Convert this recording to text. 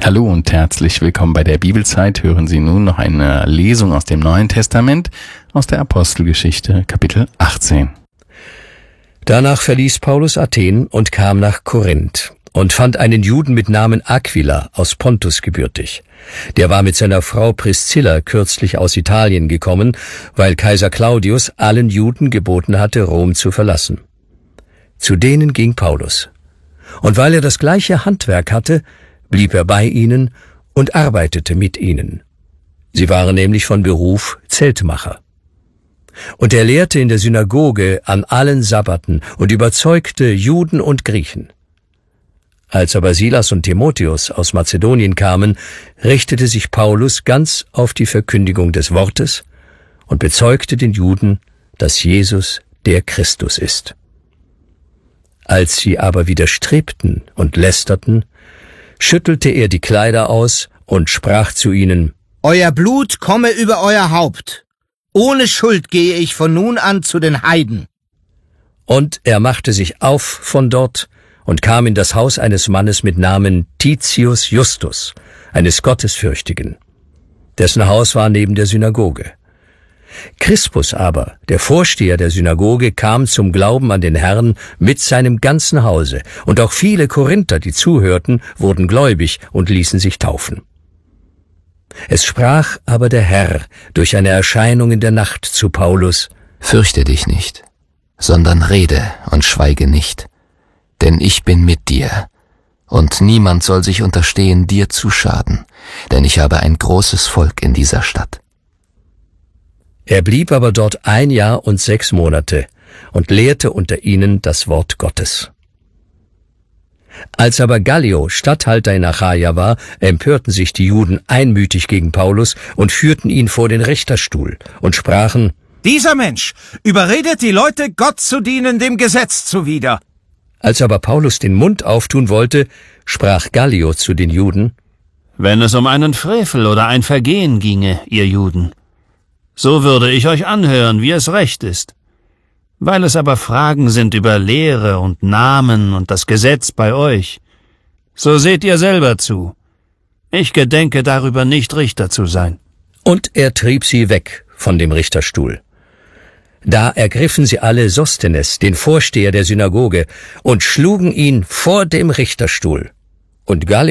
Hallo und herzlich willkommen bei der Bibelzeit. Hören Sie nun noch eine Lesung aus dem Neuen Testament, aus der Apostelgeschichte, Kapitel 18. Danach verließ Paulus Athen und kam nach Korinth und fand einen Juden mit Namen Aquila aus Pontus gebürtig. Der war mit seiner Frau Priscilla kürzlich aus Italien gekommen, weil Kaiser Claudius allen Juden geboten hatte, Rom zu verlassen. Zu denen ging Paulus. Und weil er das gleiche Handwerk hatte, blieb er bei ihnen und arbeitete mit ihnen. Sie waren nämlich von Beruf Zeltmacher. Und er lehrte in der Synagoge an allen Sabbaten und überzeugte Juden und Griechen. Als aber Silas und Timotheus aus Mazedonien kamen, richtete sich Paulus ganz auf die Verkündigung des Wortes und bezeugte den Juden, dass Jesus der Christus ist. Als sie aber widerstrebten und lästerten, schüttelte er die Kleider aus und sprach zu ihnen: Euer Blut komme über euer Haupt. Ohne Schuld gehe ich von nun an zu den Heiden. Und er machte sich auf von dort und kam in das Haus eines Mannes mit Namen Titius Justus, eines Gottesfürchtigen. Dessen Haus war neben der Synagoge. Crispus aber, der Vorsteher der Synagoge, kam zum Glauben an den Herrn mit seinem ganzen Hause, und auch viele Korinther, die zuhörten, wurden gläubig und ließen sich taufen. Es sprach aber der Herr durch eine Erscheinung in der Nacht zu Paulus: Fürchte dich nicht, sondern rede und schweige nicht, denn ich bin mit dir, und niemand soll sich unterstehen, dir zu schaden, denn ich habe ein großes Volk in dieser Stadt. Er blieb aber dort 1 Jahr und 6 Monate und lehrte unter ihnen das Wort Gottes. Als aber Gallio Statthalter in Achaia war, empörten sich die Juden einmütig gegen Paulus und führten ihn vor den Richterstuhl und sprachen: Dieser Mensch überredet die Leute, Gott zu dienen, dem Gesetz zuwider. Als aber Paulus den Mund auftun wollte, sprach Gallio zu den Juden: Wenn es um einen Frevel oder ein Vergehen ginge, ihr Juden, so würde ich euch anhören, wie es recht ist. Weil es aber Fragen sind über Lehre und Namen und das Gesetz bei euch, so seht ihr selber zu. Ich gedenke darüber nicht Richter zu sein. Und er trieb sie weg von dem Richterstuhl. Da ergriffen sie alle Sosthenes, den Vorsteher der Synagoge, und schlugen ihn vor dem Richterstuhl. Und Gallio